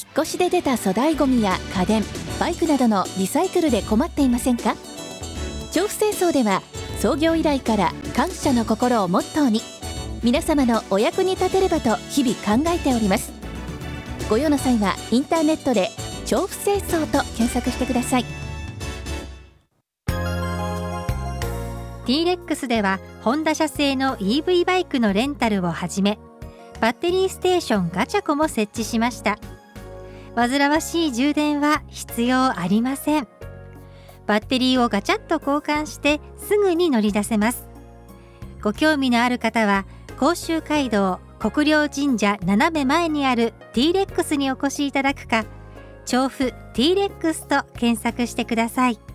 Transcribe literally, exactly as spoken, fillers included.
引っ越しで出た粗大ごみや家電、バイクなどのリサイクルで困っていませんか？調布清掃では創業以来から感謝の心をモットーに、皆様のお役に立てればと日々考えております。ご用の際はインターネットで調布清掃と検索してください。 ティーレックス ではホンダ社製の イーブイ バイクのレンタルをはじめ、バッテリーステーションガチャコも設置しました。煩わしい充電は必要ありません。バッテリーをガチャッと交換してすぐに乗り出せます。ご興味のある方は甲州街道国領神社斜め前にある ティーレックス にお越しいただくか、調布 ティーレックス と検索してください。